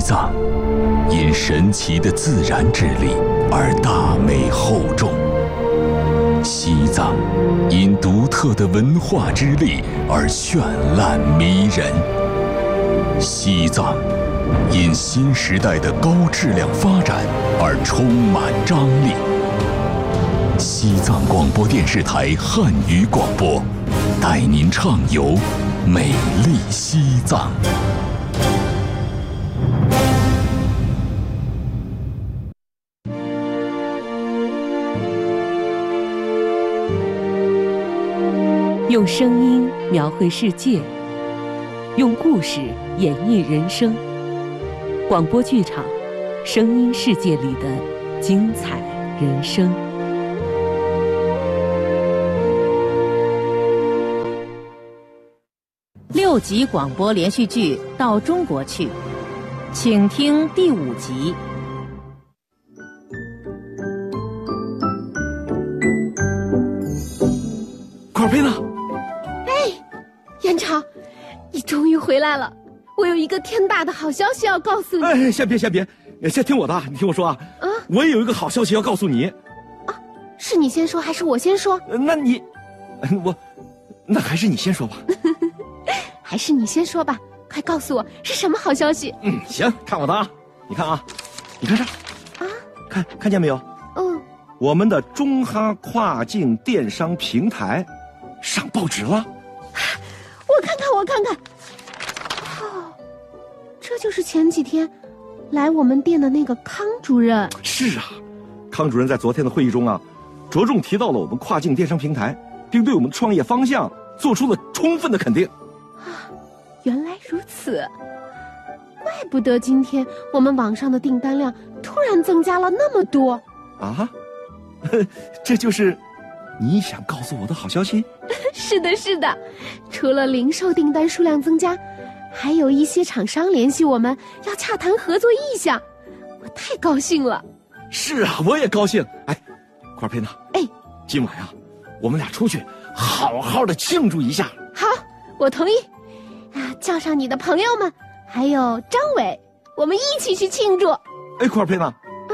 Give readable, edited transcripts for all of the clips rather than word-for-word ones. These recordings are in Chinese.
藏因神奇的自然之力而大美厚重，西藏因独特的文化之力而绚烂迷人，西藏因新时代的高质量发展而充满张力。西藏广播电视台汉语广播，带您畅游美丽西藏。 用声音描绘世界，用故事演绎人生。广播剧场，声音世界里的精彩人生。 6集广播连续剧《到中国去》，请听第5集。 块胚呢？ 元朝，你终于回来了！我有一个天大的好消息要告诉你。 哎，先别，先听我的，你听我说啊。我也有一个好消息要告诉你。 是你先说还是我先说？ 那还是你先说吧。 还是你先说吧，快告诉我是什么好消息。 行，看我的啊，你看啊，你看这啊，看见没有？我们的中哈跨境电商平台上报纸了。 我看看。哦，这就是前几天来我们店的那个康主任。 是啊，康主任在昨天的会议中啊，着重提到了我们跨境电商平台，并对我们的创业方向做出了充分的肯定。 原来如此，怪不得今天我们网上的订单量突然增加了那么多啊！这就是你想告诉我的好消息？ 是的，除了零售订单数量增加，还有一些厂商联系我们要洽谈合作意向，我太高兴了。 是啊，我也高兴。哎，块胚呢？今晚呀，我们俩出去好好的庆祝一下。 好，我同意。叫上你的朋友们，还有张伟，我们一起去庆祝。 块胚呢？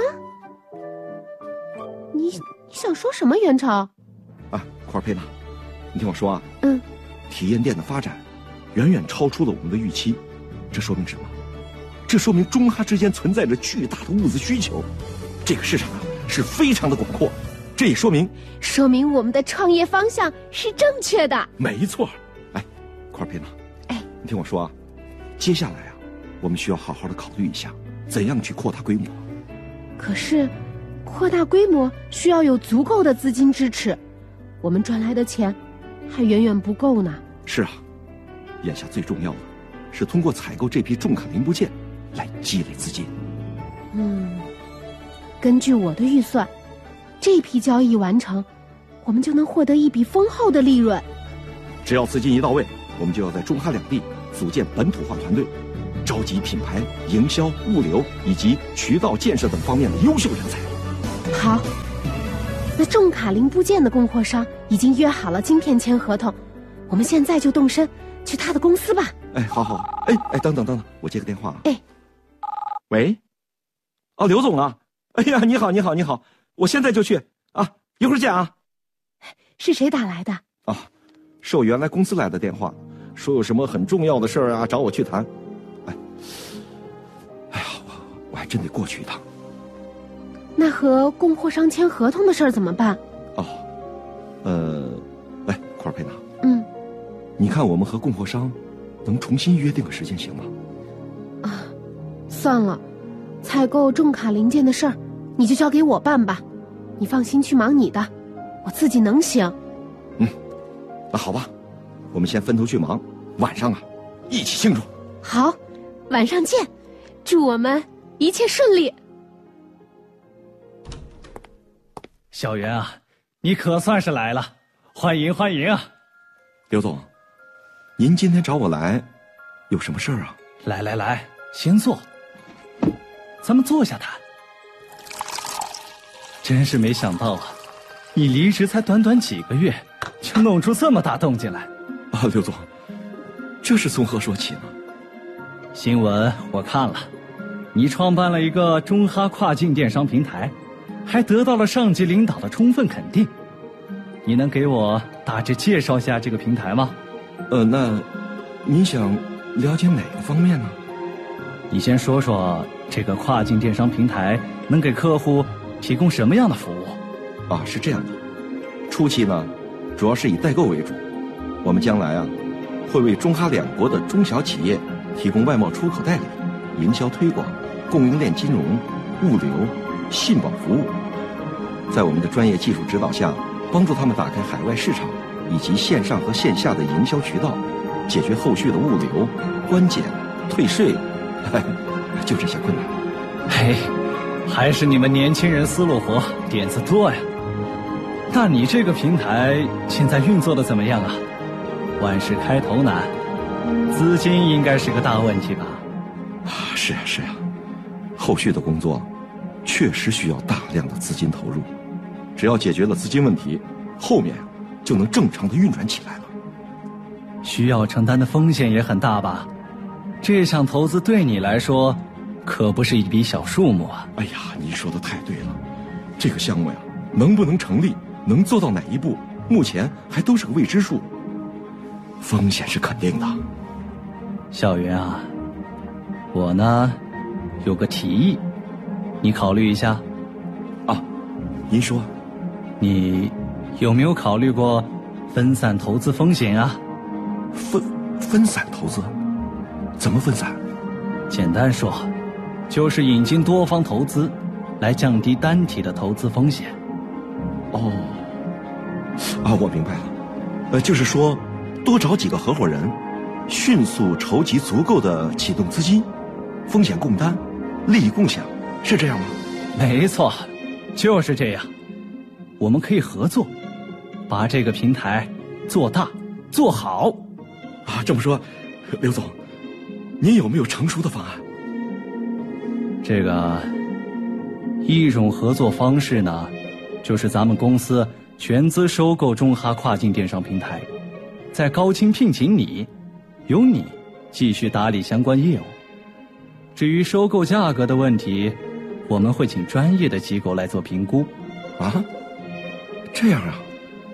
你想说什么，元朝？ 块胚呢？你听我说啊。体验店的发展远远超出了我们的预期，这说明什么？这说明中哈之间存在着巨大的物资需求，这个市场啊是非常的广阔，这也说明我们的创业方向是正确的。 没错。块胚呢？你听我说啊，接下来啊，我们需要好好的考虑一下，怎样去扩大规模。 可是，扩大规模需要有足够的资金支持，我们赚来的钱还远远不够呢。 是啊，眼下最重要的是通过采购这批重卡零部件来积累资金。 根据我的预算，这批交易完成，我们就能获得一笔丰厚的利润。 只要资金一到位，我们就要在中哈两地组建本土化团队，召集品牌、营销、物流以及渠道建设等方面的优秀人才。 好，那重卡零部件的供货商已经约好了今天签合同，我们现在就动身去他的公司吧。 好。等，我接个电话。喂，刘总啊，你好，我现在就去啊，一会儿见啊。 是谁打来的？ 是我原来公司来的电话，说有什么很重要的事儿啊，找我去谈。我还真得过去一趟。 那和供货商签合同的事儿怎么办？ 块胚呢？ 你看我们和供货商能重新约定个时间行吗？ 算了，采购重卡零件的事儿你就交给我办吧，你放心去忙你的，我自己能行。 那好吧，我们先分头去忙，晚上啊一起庆祝。 好，晚上见，祝我们一切顺利。 小袁啊，你可算是来了，欢迎啊。 刘总，您今天找我来有什么事儿啊？ 来，先坐，咱们坐下谈。真是没想到啊，你离职才短短几个月，就弄出这么大动静来。 刘总，这是从何说起呢？ 新闻我看了， 你创办了一个中哈跨境电商平台，还得到了上级领导的充分肯定。你能给我大致介绍一下这个平台吗？ 那您想了解哪个方面呢？ 你先说说这个跨境电商平台能给客户提供什么样的服务？ 是这样的，初期呢，主要是以代购为主。我们将来会为中哈两国的中小企业提供外贸出口代理、营销推广、供应链金融、物流、信保服务。在我们的专业技术指导下，帮助他们打开海外市场以及线上和线下的营销渠道，解决后续的物流、关检、退税，就这些困难。 嘿，还是你们年轻人思路活，点子多呀。那你这个平台现在运作的怎么样啊？万事开头难，资金应该是个大问题吧？ 是啊，后续的工作确实需要大量的资金投入。只要解决了资金问题，后面就能正常的运转起来了。 需要承担的风险也很大吧？这项投资对你来说可不是一笔小数目啊。 哎呀，您说的太对了，这个项目呀，能不能成立，能做到哪一步，目前还都是个未知数。风险是肯定的。 小云啊，我呢有个提议，你考虑一下。 您说。 你有没有考虑过分散投资风险啊？ 分散投资？怎么分散？ 简单说，就是引进多方投资，来降低单体的投资风险。 我明白了，就是说，多找几个合伙人，迅速筹集足够的启动资金，风险共担，利益共享，是这样吗？ 没错，就是这样。我们可以合作，把这个平台做大做好。 这么说，刘总，您有没有成熟的方案？ 这个一种合作方式呢，就是咱们公司全资收购中哈跨境电商平台，再高薪聘请你，由你继续打理相关业务。至于收购价格的问题，我们会请专业的机构来做评估。 这样啊？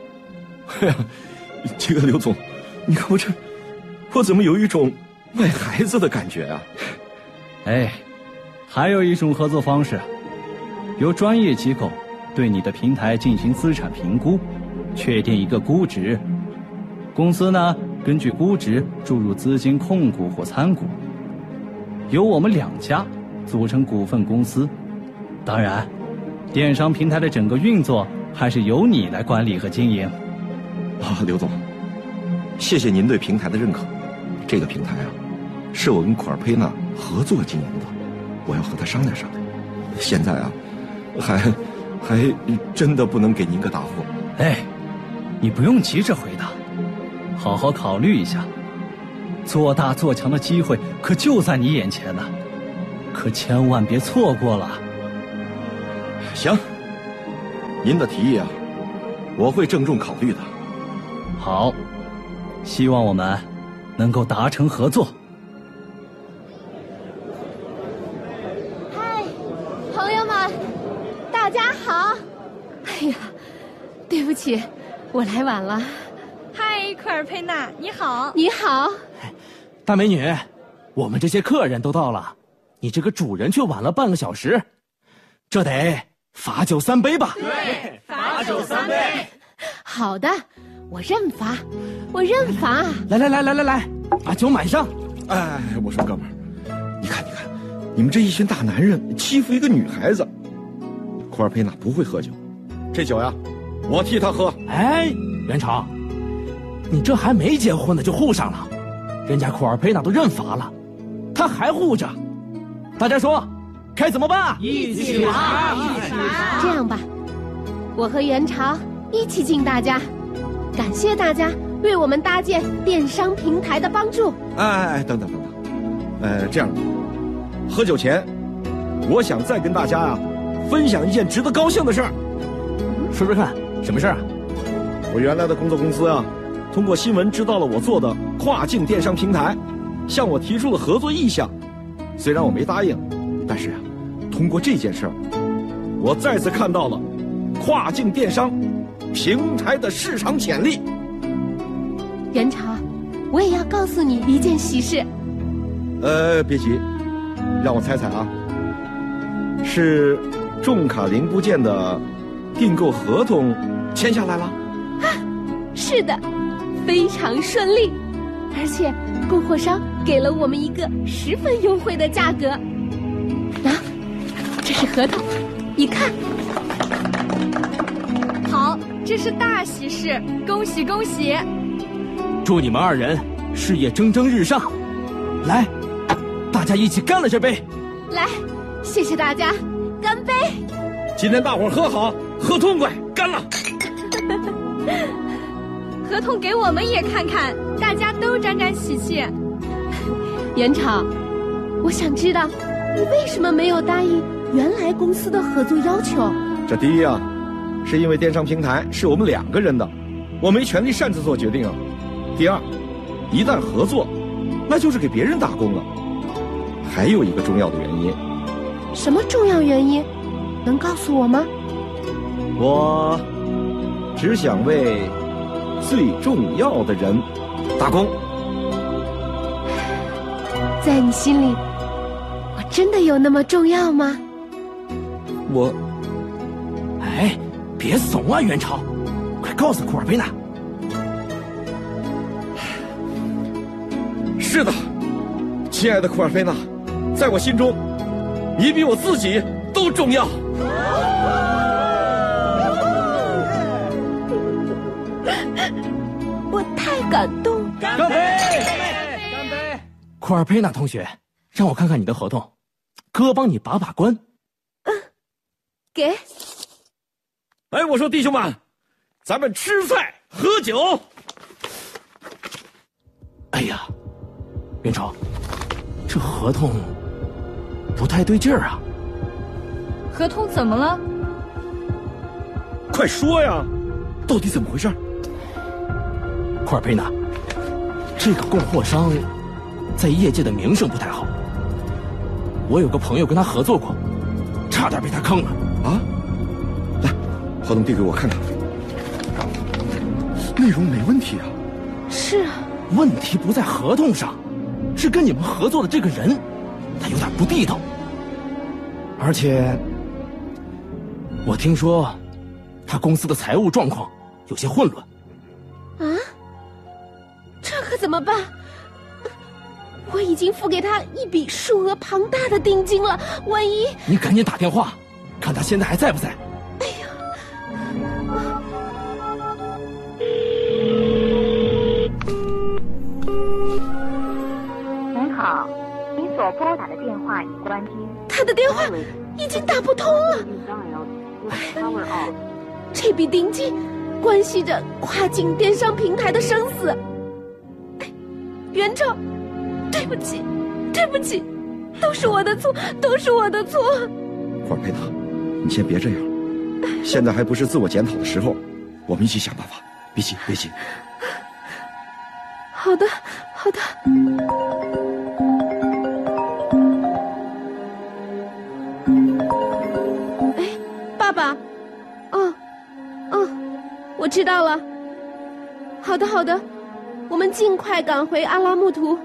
这个刘总，你看我怎么有一种卖孩子的感觉啊？ 还有一种合作方式，由专业机构对你的平台进行资产评估，确定一个估值。公司呢，根据估值注入资金控股或参股，由我们2家组成股份公司。当然，电商平台的整个运作还是由你来管理和经营。 刘总，谢谢您对平台的认可。这个平台是我跟库尔佩纳合作经营的，我要和他商量商量。现在还真的不能给您个答复。 你不用急着回答，好好考虑一下。做大做强的机会可就在你眼前呢，可千万别错过了。 行，您的提议我会郑重考虑的。 好，希望我们能够达成合作。 嗨，朋友们，大家好。对不起，我来晚了。 嗨，库尔佩纳，你好。 你好。 大美女，我们这些客人都到了，你这个主人却晚了半个小时，这得罚酒3杯吧？ 对，罚酒3杯。 好的，我认罚。 来，把酒满上。 我说哥们儿，你看，你们这一群大男人欺负一个女孩子。库尔佩纳不会喝酒，这酒我替他喝。 元朝，你这还没结婚呢就护上了，人家库尔佩纳都认罚了，他还护着。大家说，该怎么办？ 一起罚。 这样吧，我和元朝一起敬大家，感谢大家为我们搭建电商平台的帮助。 等，这样吧，喝酒前，我想再跟大家分享一件值得高兴的事儿。 说说看，什么事儿啊？ 我原来的工作公司通过新闻知道了我做的跨境电商平台，向我提出了合作意向。虽然我没答应， 但是啊，通过这件事儿，我再次看到了跨境电商平台的市场潜力。 元朝，我也要告诉你一件喜事。 别急，让我猜猜啊，是重卡零部件的订购合同签下来了？ 啊，是的，非常顺利，而且供货商给了我们一个十分优惠的价格。啊，这是合同，你看。 好，这是大喜事，恭喜恭喜！ 祝你们二人事业蒸蒸日上！来，大家一起干了这杯！ 来，谢谢大家，干杯！ 今天大伙儿喝好，喝痛快，干了！ 合同给我们也看看，大家都沾沾喜气。 元朝，我想知道你为什么没有答应原来公司的合作要求？ 这第一啊，是因为电商平台是我们2个人的，我没权利擅自做决定啊。第二，一旦合作，那就是给别人打工了。还有一个重要的原因。 什么重要原因？能告诉我吗？ 我只想为最重要的人打工。 在你心里，我真的有那么重要吗？ 哎，别怂啊，元朝，快告诉库尔贝娜。 是的，亲爱的库尔菲娜，在我心中，你比我自己都重要。 我太感动。 干杯！干杯！库尔佩娜同学，让我看看你的合同，哥帮你把把关。 给。 哎，我说弟兄们，咱们吃菜喝酒。 哎呀，元朝，这合同不太对劲儿啊！ 合同怎么了？ 快说呀，到底怎么回事？ 库尔佩娜，这个供货商在业界的名声不太好，我有个朋友跟他合作过，差点被他坑了啊！来，合同递给我看看，内容没问题啊。 是啊， 问题不在合同上，是跟你们合作的这个人，他有点不地道。而且，我听说，他公司的财务状况有些混乱。 啊？这可怎么办？我已经付给他一笔数额庞大的定金了，万一…… 你赶紧打电话，看他现在还在不在。 哎呀！ 您好，您所拨打的电话已关机。 他的电话已经打不通了。这笔定金关系着跨境电商平台的生死。元朝，对不起，对不起，都是我的错，都是我的错。 库尔佩娜，你先别这样，现在还不是自我检讨的时候，我们一起想办法。别急，别急。 好的，好的。哎，爸爸，我知道了。好的，好的。我们尽快赶回阿拉木图。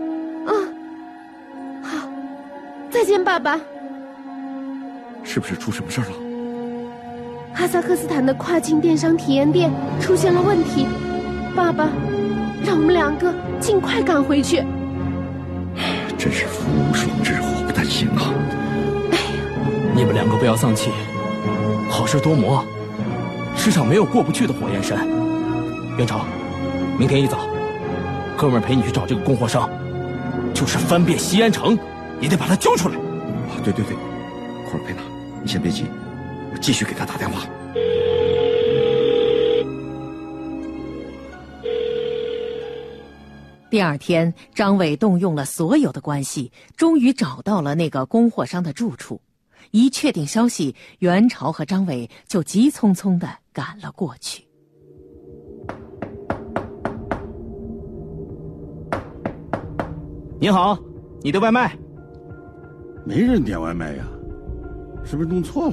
好，再见，爸爸。 是不是出什么事了？ 哈萨克斯坦的跨境电商体验店出现了问题，爸爸，让我们2个尽快赶回去。 真是福无双至，祸不单行啊！ 哎呀， 你们2个不要丧气，好事多磨，世上没有过不去的火焰山。元朝，明天一早，哥们儿陪你去找这个供货商，就是翻遍西安城，也得把他揪出来。 对，库尔佩娜，你先别急，我继续给他打电话。 第2天，张伟动用了所有的关系，终于找到了那个供货商的住处。一确定消息，元朝和张伟就急匆匆地赶了过去。 您好，你的外卖。 没人点外卖呀，是不是弄错了？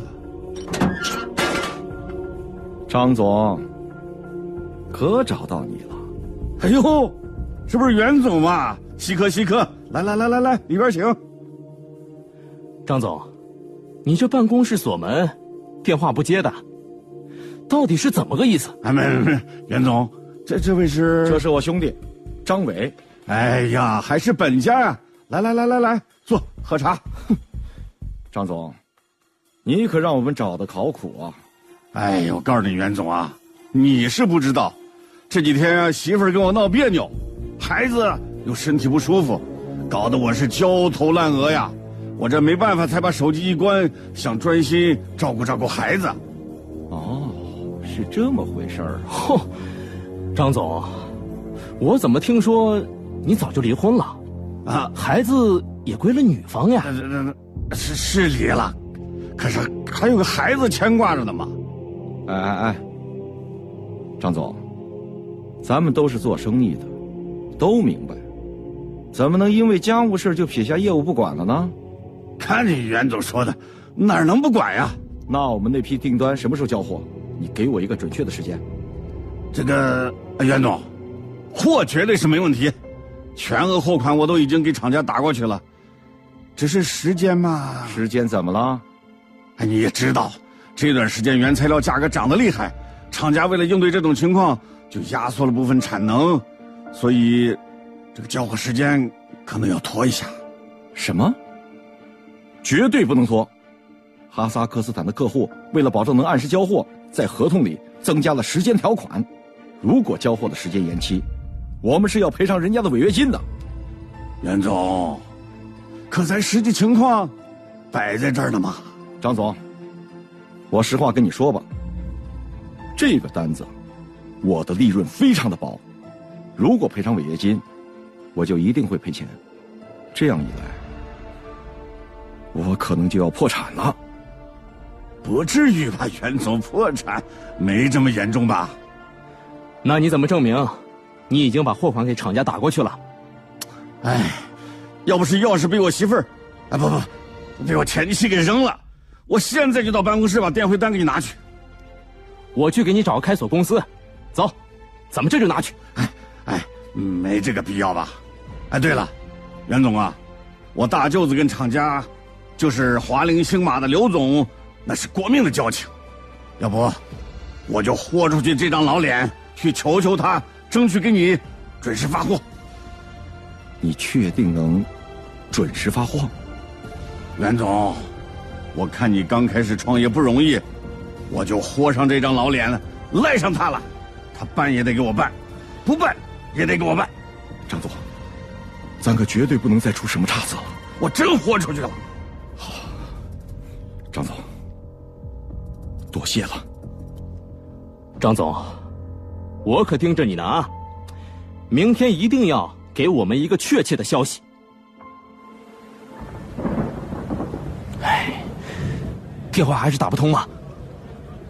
张总，可找到你了。 哎呦，是不是袁总嘛？稀客稀客，来，里边请。 张总，你这办公室锁门，电话不接的，到底是怎么个意思？ 没，袁总，这位是？ 这是我兄弟，张伟。 哎呀，还是本家呀！来，坐，喝茶。 张总，你可让我们找的考苦啊！ 哎呦，我告诉你，袁总啊，你是不知道，这几天啊，媳妇儿跟我闹别扭，孩子又身体不舒服，搞得我是焦头烂额呀。我这没办法，才把手机一关，想专心照顾孩子。 哦，是这么回事儿。 哼，张总，我怎么听说你早就离婚了？啊，孩子也归了女方呀？ 是离了，可是还有个孩子牵挂着呢嘛。 哎，张总，咱们都是做生意的，都明白，怎么能因为家务事就撇下业务不管了呢？ 看你袁总说的，哪能不管呀？ 那我们那批订单什么时候交货？你给我一个准确的时间。 这个袁总，货绝对是没问题，全额货款我都已经给厂家打过去了，只是时间嘛。 时间怎么了？ 哎，你也知道，这段时间原材料价格涨得厉害，厂家为了应对这种情况，就压缩了部分产能，所以这个交货时间可能要拖一下。 什么？绝对不能拖！哈萨克斯坦的客户为了保证能按时交货，在合同里增加了时间条款，如果交货的时间延期，我们是要赔偿人家的违约金的。 袁总，可咱实际情况摆在这儿呢嘛。 张总，我实话跟你说吧，这个单子我的利润非常的薄，如果赔偿违约金，我就一定会赔钱，这样一来我可能就要破产了。 不至于吧，袁总，破产没这么严重吧？ 那你怎么证明你已经把货款给厂家打过去了？ 哎，要不是钥匙被我媳妇儿，不，被我前妻给扔了，我现在就到办公室把电汇单给你拿去。 我去给你找个开锁公司，走，咱们这就拿去。 哎，没这个必要吧？哎，对了，袁总啊，我大舅子跟厂家就是华菱星马的刘总，那是过命的交情，要不我就豁出去这张老脸去求求他，争取给你准时发货。 你确定能准时发货？ 袁总，我看你刚开始创业不容易，我就豁上这张老脸了，赖上他了，他办也得给我办，不办也得给我办。 张总，咱可绝对不能再出什么差错了。 我真豁出去了。 好，张总，多谢了。 张总，我可盯着你呢啊！明天一定要给我们一个确切的消息。哎，电话还是打不通吗？